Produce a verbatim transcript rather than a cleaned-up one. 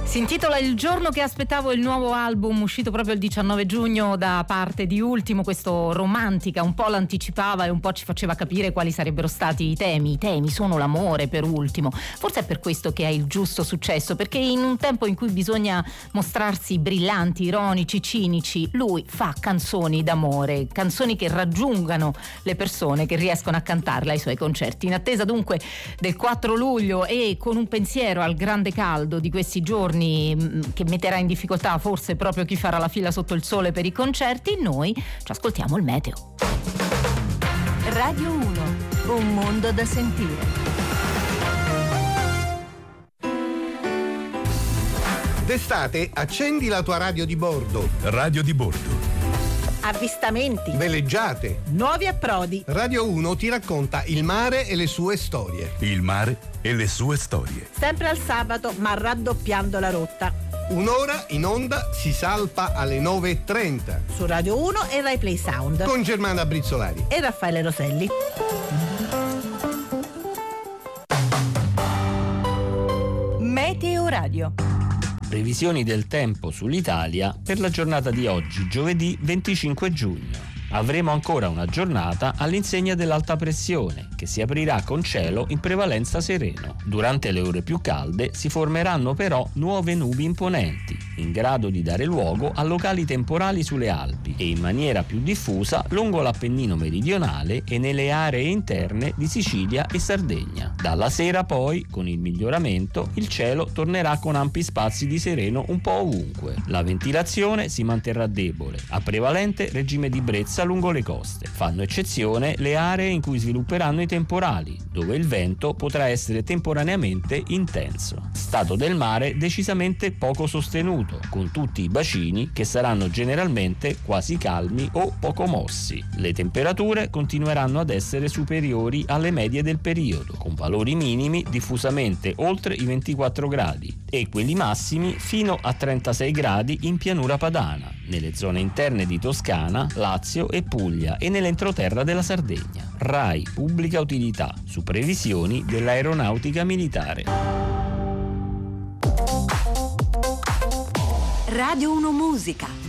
Si intitola Il giorno che aspettavo, il nuovo album uscito proprio il diciannove giugno da parte di Ultimo. Questo Romantica un po' l'anticipava e un po' ci faceva capire quali sarebbero stati i temi. I temi sono l'amore per Ultimo. Forse è per questo che ha il giusto successo, perché in un tempo in cui bisogna mostrarsi brillanti, ironici, cinici, lui fa canzoni d'amore, canzoni che raggiungano le persone, che riescono a cantarla ai suoi concerti. In attesa dunque del quattro luglio e con un pensiero al grande caldo di questi giorni che metterà in difficoltà forse proprio chi farà la fila sotto il sole per i concerti, noi ci ascoltiamo il meteo. Radio uno, un mondo da sentire. D'estate accendi la tua radio di bordo. Radio di bordo. Avvistamenti, Veleggiate. nuovi approdi. Radio uno ti racconta il mare e le sue storie. Il mare e le sue storie. Sempre al sabato, ma raddoppiando la rotta. Un'ora in onda si salpa alle nove e trenta. Su Radio uno e Rai Play Sound. Con Germana Brizzolari e Raffaele Roselli. Meteo Radio. Previsioni del tempo sull'Italia per la giornata di oggi, giovedì venticinque giugno. Avremo ancora una giornata all'insegna dell'alta pressione, che si aprirà con cielo in prevalenza sereno. Durante le ore più calde si formeranno però nuove nubi imponenti, in grado di dare luogo a locali temporali sulle Alpi e in maniera più diffusa lungo l'Appennino meridionale e nelle aree interne di Sicilia e Sardegna. Dalla sera poi, con il miglioramento, il cielo tornerà con ampi spazi di sereno un po' ovunque. La ventilazione si manterrà debole, a prevalente regime di brezza lungo le coste. Fanno eccezione le aree in cui svilupperanno i temporali, dove il vento potrà essere temporaneamente intenso. Stato del mare decisamente poco sostenuto, con tutti i bacini che saranno generalmente quasi calmi o poco mossi. Le temperature continueranno ad essere superiori alle medie del periodo, con valori minimi diffusamente oltre i ventiquattro gradi e quelli massimi fino a trentasei gradi in pianura padana, nelle zone interne di Toscana, Lazio e Puglia e nell'entroterra della Sardegna. Rai Pubblica Utilità, su previsioni dell'aeronautica militare. Radio uno Musica.